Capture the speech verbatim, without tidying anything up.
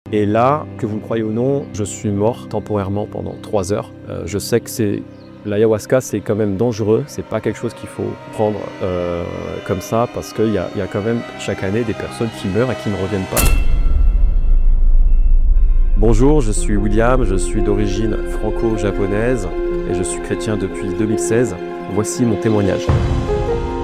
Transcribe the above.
Et là, que vous le croyez ou non, je suis mort temporairement pendant trois heures. Euh, je sais que c'est l'ayahuasca, c'est quand même dangereux. C'est pas quelque chose qu'il faut prendre euh, comme ça parce qu'il y a, y a quand même chaque année des personnes qui meurent et qui ne reviennent pas. Bonjour, je suis William, je suis d'origine franco-japonaise et je suis chrétien depuis deux mille seize. Voici mon témoignage.